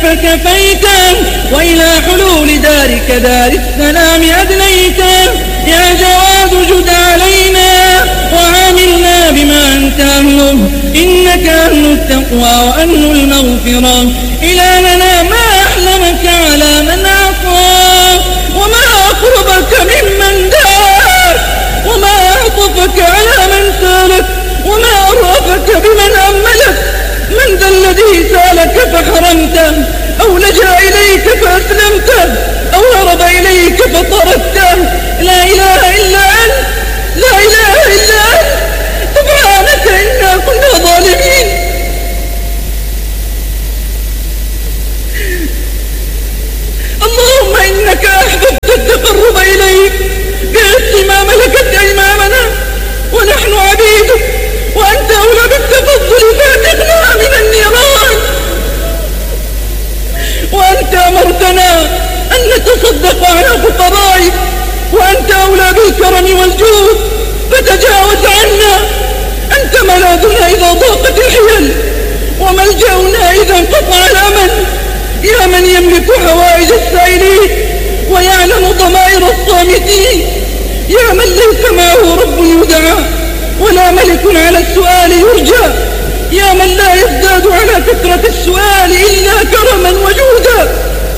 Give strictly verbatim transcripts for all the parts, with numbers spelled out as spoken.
فكفيته، وإلى حلول دارك دار السلام أدنيته. يا جواد جد علينا وعاملنا بما أنت أهله، إنك أهل التقوى وأهل المغفرة. إلهنا ما أحلمك على من عصاك، وما أقربك ممن داك، وما أعطفك على من سالك، وما أرأفك بمن أملك. من ذا الذي سالك فحرمته، أو لجأ إليك فأسلمته، أو هرب إليك فطردته؟ لا إله إلا أنت، لا إله إلا أنت، سبحانك إنا كنا ظالمين. اللهم إنك أحببت التقرب إليك بحسن ما ملكت أيماننا، ونحن عبيدك، وأنت أولى بالتفضل فاتقنا من النيران. وأنت أمرتنا أن نتصدق على فقرائك، وأنت أولى بالكرم والجود فتجاوز عنا. أنت ملاذنا إذا ضاقت الحيل، وملجأنا إذا انقطع الأمل. يا من يملك حوائج السائلين ويعلم ضمائر الصامتين، يا من ليس معه رب يدعى ولا ملك على السؤال يرجى، يا من لا يزداد على كثرة السؤال إلا كرما وجودا.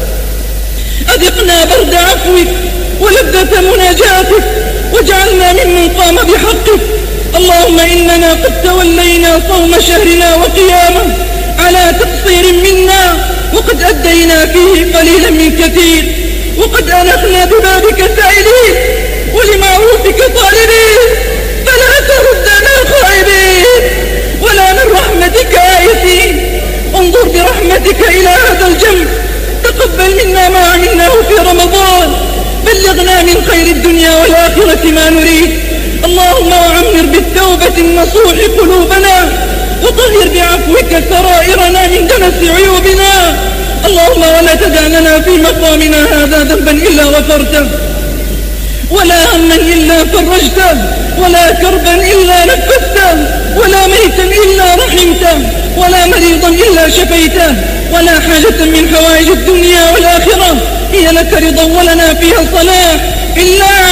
أذقنا برد عفوك ولذة مناجاتك، واجعلنا ممن قام بحقك. اللهم إننا قد تولينا صوم شهرنا وقيامه على تقصير منا، وقد أدينا فيه قليلا من كثير، وقد أنخنا ببابك سائلين ولمعروفك طالبين، فلا تردنا خائبين ولا من رحمتك آيتين. انظر برحمتك إلى هذا الجمع، تقبل منا ما عملناه في رمضان، بلغنا من خير الدنيا والآخرة ما نريد. اللهم وعمر بالتوبة النصوح قلوبنا، وطهر بعفوك سرائرنا من دنس عيوبنا. اللهم ولا تدع لنا في مقامنا هذا ذنبا إلا غفرته، ولا هما إلا فرجته، ولا كربا إلا نفسته، ولا ميتا إلا رحمته، ولا مريضا إلا شفيته، ولا حاجة من حوائج الدنيا والآخرة هي لك رضا ولنا فيها صلاح إلا